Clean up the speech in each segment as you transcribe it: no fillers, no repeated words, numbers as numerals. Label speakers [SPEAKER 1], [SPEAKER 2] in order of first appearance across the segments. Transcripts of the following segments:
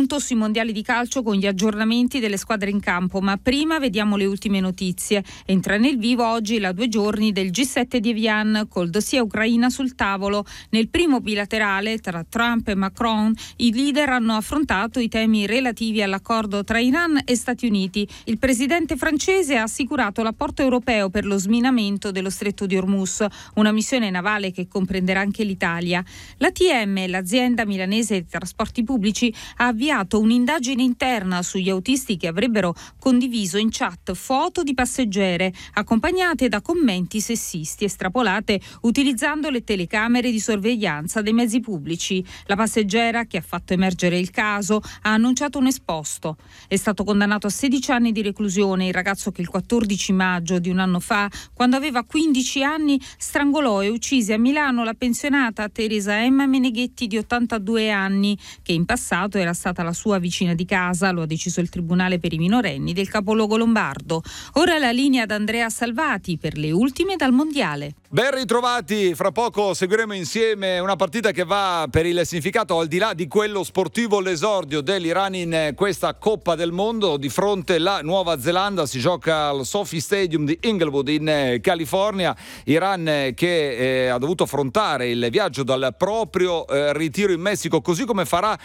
[SPEAKER 1] pronto sui mondiali di calcio con gli aggiornamenti delle squadre in campo, ma prima vediamo le ultime notizie. Entra nel vivo oggi la 2 giorni del G7 di Evian col dossier Ucraina sul tavolo. Nel primo bilaterale tra Trump e Macron i leader hanno affrontato i temi relativi all'accordo tra Iran e Stati Uniti. Il presidente francese ha assicurato l'apporto europeo per lo sminamento dello stretto di Hormuz, una missione navale che comprenderà anche l'Italia. L'ATM, l'azienda milanese di trasporti pubblici, ha avviato un'indagine interna sugli autisti che avrebbero condiviso in chat foto di passeggere accompagnate da commenti sessisti estrapolate utilizzando le telecamere di sorveglianza dei mezzi pubblici. La passeggera, che ha fatto emergere il caso, ha annunciato un esposto. È stato condannato a 16 anni di reclusione il ragazzo che il 14 maggio di un anno fa, quando aveva 15 anni, strangolò e uccise a Milano la pensionata Teresa Emma Meneghetti di 82 anni, che in passato era stata la sua vicina di casa, lo ha deciso il Tribunale per i minorenni del capoluogo lombardo. Ora la linea ad Andrea Salvati per le ultime dal Mondiale.
[SPEAKER 2] Ben ritrovati, fra poco seguiremo insieme una partita che va per il significato al di là di quello sportivo, l'esordio dell'Iran in questa Coppa del Mondo. Di fronte alla Nuova Zelanda, si gioca al SoFi Stadium di Inglewood in California. Iran che ha dovuto affrontare il viaggio dal proprio ritiro in Messico, così come farà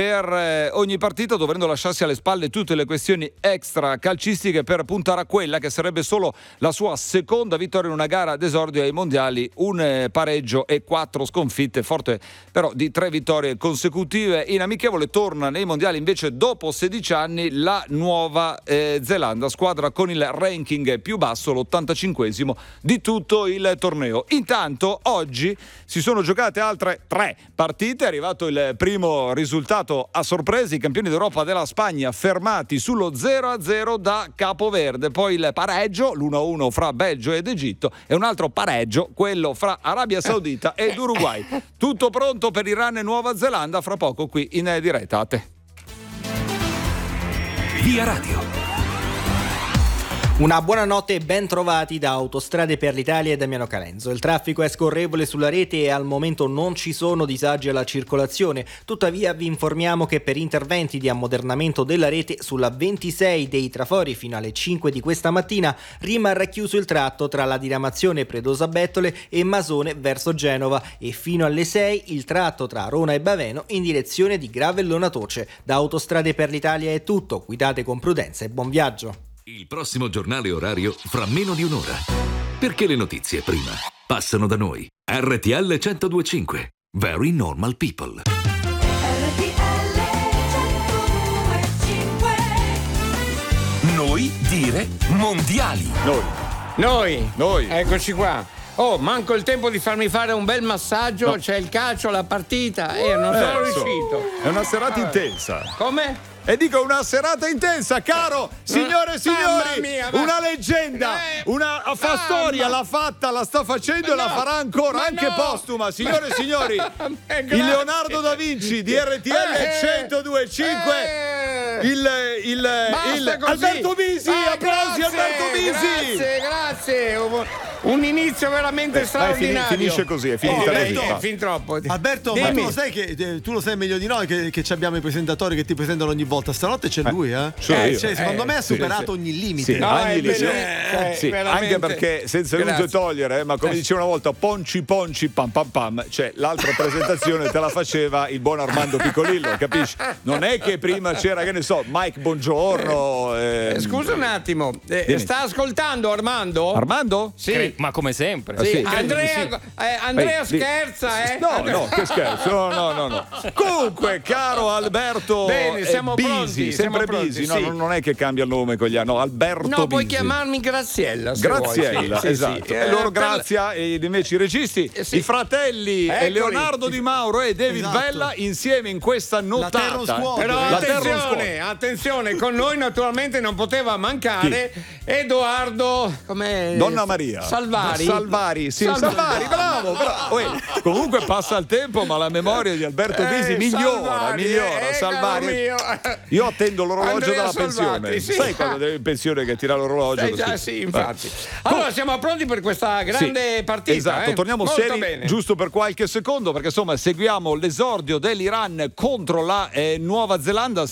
[SPEAKER 2] per ogni partita, dovendo lasciarsi alle spalle tutte le questioni extra calcistiche per puntare a quella che sarebbe solo la sua seconda vittoria in una gara d'esordio ai mondiali, un pareggio e 4 sconfitte, forte però di 3 vittorie consecutive in amichevole. Torna nei mondiali invece dopo 16 anni la Nuova Zelanda, squadra con il ranking più basso, l'85esimo di tutto il torneo. Intanto oggi si sono giocate altre 3 partite, è arrivato il primo risultato a sorpresa: i campioni d'Europa della Spagna fermati sullo 0-0 da Capoverde, poi il pareggio, l'1-1 fra Belgio ed Egitto, e un altro pareggio, quello fra Arabia Saudita ed Uruguay. Tutto pronto per Iran e Nuova Zelanda, fra poco qui in diretta. A te.
[SPEAKER 3] Via Radio. Una buonanotte e ben trovati da Autostrade per l'Italia e Damiano Calenzo. Il traffico è scorrevole sulla rete e al momento non ci sono disagi alla circolazione. Tuttavia vi informiamo che per interventi di ammodernamento della rete sulla 26 dei trafori fino alle 5 di questa mattina rimarrà chiuso il tratto tra la diramazione Predosa Bettole e Masone verso Genova, e fino alle 6 il tratto tra Arona e Baveno in direzione di Gravellona Toce. Da Autostrade per l'Italia è tutto, guidate con prudenza e buon viaggio.
[SPEAKER 4] Il prossimo giornale orario fra meno di un'ora. Perché le notizie prima passano da noi. RTL 102.5. Very Normal People.
[SPEAKER 5] RTL 102.5.
[SPEAKER 6] Noi dire mondiali.
[SPEAKER 7] Noi. Eccoci qua. Oh, manco il tempo di farmi fare un bel massaggio,
[SPEAKER 2] No.
[SPEAKER 7] c'è il calcio, la partita, non sono riuscito.
[SPEAKER 2] È una serata intensa.
[SPEAKER 7] Come?
[SPEAKER 2] E dico una serata intensa, caro signore e signori,
[SPEAKER 7] Mamma mia, ma-
[SPEAKER 2] una leggenda, fa storia, l'ha fatta, la sta facendo e la farà ancora, anche postuma, signore e signori. Il Leonardo da Vinci di RTL 102.5, il
[SPEAKER 7] così.
[SPEAKER 2] Alberto Bisi, applausi
[SPEAKER 7] grazie,
[SPEAKER 2] Alberto Bisi.
[SPEAKER 7] Grazie. Un inizio veramente straordinario.
[SPEAKER 2] Finisce così, è finita così.
[SPEAKER 7] È fin troppo.
[SPEAKER 8] Alberto,
[SPEAKER 7] Dimmi.
[SPEAKER 8] ma tu lo sai che tu lo sai meglio di noi che abbiamo i presentatori che ti presentano ogni volta. Stanotte c'è lui,
[SPEAKER 2] io.
[SPEAKER 8] Secondo me ha superato ogni limite.
[SPEAKER 2] Sì,
[SPEAKER 7] No,
[SPEAKER 2] ogni
[SPEAKER 7] è
[SPEAKER 2] limite.
[SPEAKER 7] bellissimo,
[SPEAKER 2] Sì,
[SPEAKER 7] veramente.
[SPEAKER 2] anche perché senza
[SPEAKER 7] Grazie.
[SPEAKER 2] nulla togliere, ma come diceva una volta, ponci pam pam pam, cioè l'altra presentazione te la faceva il buon Armando Piccolillo, capisci? Non è che prima c'era, che ne so, Mike Bongiorno.
[SPEAKER 7] Scusa un attimo,
[SPEAKER 2] Dimmi.
[SPEAKER 7] sta ascoltando Armando?
[SPEAKER 2] Armando?
[SPEAKER 7] Sì.
[SPEAKER 9] Ma come sempre.
[SPEAKER 7] Sì,
[SPEAKER 2] sì.
[SPEAKER 7] Andrea
[SPEAKER 2] Sì.
[SPEAKER 7] scherza, eh?
[SPEAKER 2] No, che scherzo, no. Comunque, caro Alberto
[SPEAKER 7] Bene, siamo
[SPEAKER 2] Bisi,
[SPEAKER 7] pronti,
[SPEAKER 2] sempre
[SPEAKER 7] siamo pronti,
[SPEAKER 2] Bisi,
[SPEAKER 7] sì.
[SPEAKER 2] no, non è che cambia il nome con gli anni, no, Alberto
[SPEAKER 7] No, puoi
[SPEAKER 2] Bisi.
[SPEAKER 7] chiamarmi Graziella. Se
[SPEAKER 2] Graziella,
[SPEAKER 7] vuoi. Sì,
[SPEAKER 2] esatto.
[SPEAKER 7] sì.
[SPEAKER 2] E loro
[SPEAKER 7] Per-
[SPEAKER 2] Grazia, e invece i registi,
[SPEAKER 7] sì.
[SPEAKER 2] i fratelli
[SPEAKER 7] Eccoli.
[SPEAKER 2] Leonardo Di Mauro e David
[SPEAKER 8] Esatto.
[SPEAKER 2] Bella insieme in questa nottata.
[SPEAKER 8] Terror Squad.
[SPEAKER 7] Però
[SPEAKER 2] La Terror Squad.
[SPEAKER 7] attenzione, con noi naturalmente non poteva mancare Edoardo, com'è?
[SPEAKER 2] Donna Maria
[SPEAKER 7] Salvari,
[SPEAKER 2] sì, Salvari, bravo. Uè, comunque passa il tempo, ma la memoria di Alberto Bisi migliora. Salvari.
[SPEAKER 7] Mio.
[SPEAKER 2] Io attendo l'orologio
[SPEAKER 7] Andrea
[SPEAKER 2] della
[SPEAKER 7] Salvati,
[SPEAKER 2] pensione.
[SPEAKER 7] sì.
[SPEAKER 2] Sai quando devi in pensione che tira l'orologio?
[SPEAKER 7] Sai
[SPEAKER 2] così.
[SPEAKER 7] già, sì, infatti. Allora siamo pronti per questa grande partita.
[SPEAKER 2] Esatto, torniamo
[SPEAKER 7] Molto
[SPEAKER 2] seri
[SPEAKER 7] bene.
[SPEAKER 2] giusto per qualche secondo, perché insomma seguiamo l'esordio dell'Iran contro la Nuova Zelanda.